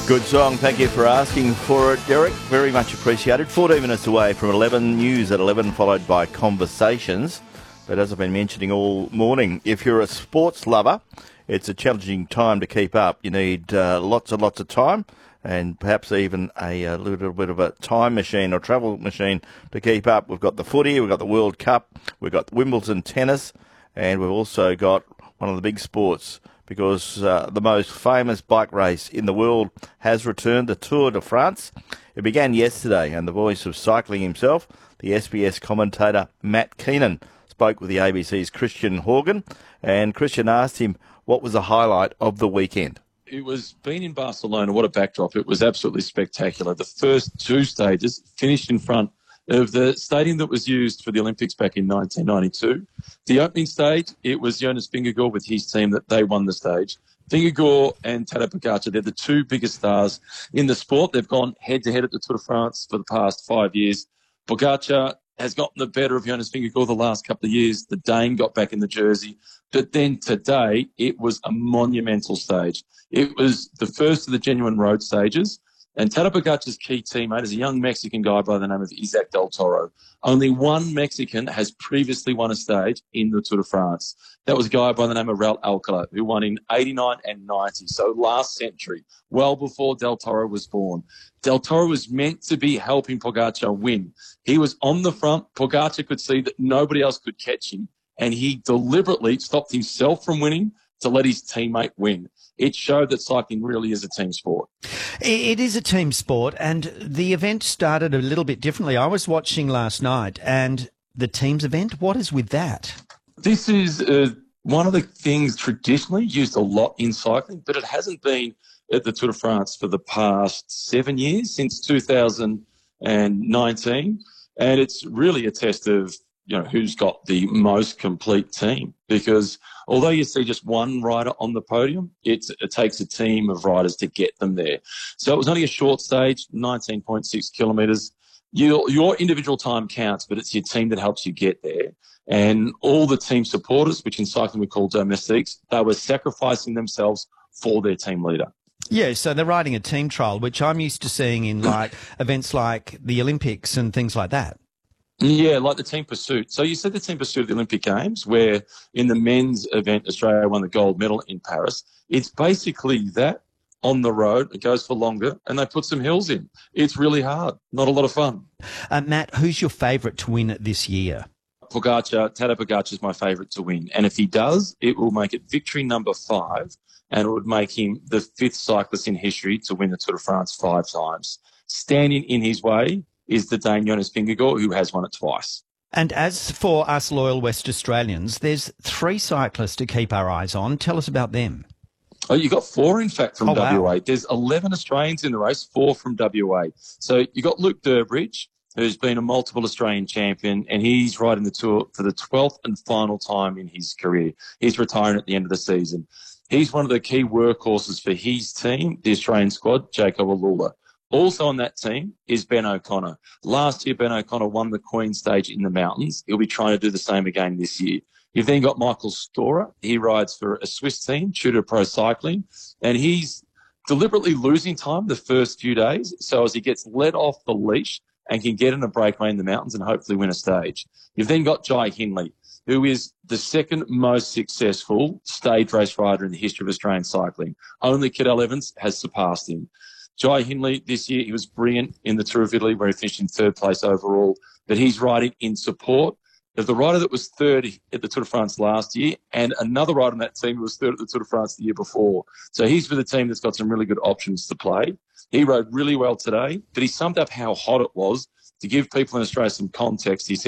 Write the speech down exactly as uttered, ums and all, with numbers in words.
Good song. Thank you for asking for it, Derek. Very much appreciated. fourteen minutes away from eleven. News at eleven, followed by Conversations. But as I've been mentioning all morning, if you're a sports lover, it's a challenging time to keep up. You need uh, lots and lots of time and perhaps even a, a little bit of a time machine or travel machine to keep up. We've got the footy, we've got the World Cup, we've got Wimbledon tennis, and we've also got one of the big sports, because uh, the most famous bike race in the world has returned, the Tour de France. It began yesterday, and the voice of cycling himself, the S B S commentator Matt Keenan, spoke with the A B C's Christian Horgan, and Christian asked him what was the highlight of the weekend. It was being in Barcelona. What a backdrop. It was absolutely spectacular. The first two stages finished in front of the stadium that was used for the Olympics back in nineteen ninety-two. The opening stage, it was Jonas Vingegaard with his team that they won the stage. Vingegaard and Tadej Pogačar, they're the two biggest stars in the sport. They've gone head-to-head at the Tour de France for the past five years. Pogačar has gotten the better of Jonas Vingegaard the last couple of years. The Dane got back in the jersey. But then today, it was a monumental stage. It was the first of the genuine road stages. And Tadej Pogačar's key teammate is a young Mexican guy by the name of Isaac Del Toro. Only one Mexican has previously won a stage in the Tour de France. That was a guy by the name of Raul Alcala, who won in eighty-nine and ninety, so last century, well before Del Toro was born. Del Toro was meant to be helping Pogačar win. He was on the front. Pogačar could see that nobody else could catch him, and he deliberately stopped himself from winning to let his teammate win. It showed that cycling really is a team sport. It is a team sport, and the event started a little bit differently. I was watching last night, and the teams event, what is with that? This is uh, one of the things traditionally used a lot in cycling, but it hasn't been at the Tour de France for the past seven years, since two thousand nineteen. And it's really a test of, you know, who's got the most complete team, because although you see just one rider on the podium, it's, it takes a team of riders to get them there. So it was only a short stage, nineteen point six kilometres. Your, your individual time counts, but it's your team that helps you get there. And all the team supporters, which in cycling we call domestiques, they were sacrificing themselves for their team leader. Yeah, so they're riding a team trial, which I'm used to seeing in like events like the Olympics and things like that. Yeah, like the team pursuit. So you said the team pursuit at the Olympic Games, where in the men's event, Australia won the gold medal in Paris. It's basically that on the road. It goes for longer, and they put some hills in. It's really hard. Not a lot of fun. Uh, Matt, who's your favourite to win this year? Pogačar, Tadej Pogačar is my favourite to win. And if he does, it will make it victory number five, and it would make him the fifth cyclist in history to win the Tour de France five times. Standing in his way is the Dane Jonas Vingegaard, who has won it twice. And as for us loyal West Australians, there's three cyclists to keep our eyes on. Tell us about them. Oh, you got four, in fact, from oh, W A. Wow. There's eleven Australians in the race, four from W A. So you got Luke Durbridge, who's been a multiple Australian champion, and he's riding the Tour for the twelfth and final time in his career. He's retiring at the end of the season. He's one of the key workhorses for his team, the Australian squad, Jacob Alula. Also on that team is Ben O'Connor. Last year, Ben O'Connor won the Queen stage in the mountains. He'll be trying to do the same again this year. You've then got Michael Storer. He rides for a Swiss team, Tudor Pro Cycling, and he's deliberately losing time the first few days, so as he gets let off the leash and can get in a breakaway in the mountains and hopefully win a stage. You've then got Jai Hindley, who is the second most successful stage race rider in the history of Australian cycling. Only Cadel Evans has surpassed him. Jai Hindley this year, he was brilliant in the Tour of Italy, where he finished in third place overall, but he's riding in support of the rider that was third at the Tour de France last year and another rider on that team who was third at the Tour de France the year before. So he's with a team that's got some really good options to play. He rode really well today, but he summed up how hot it was. To give people in Australia some context, he said,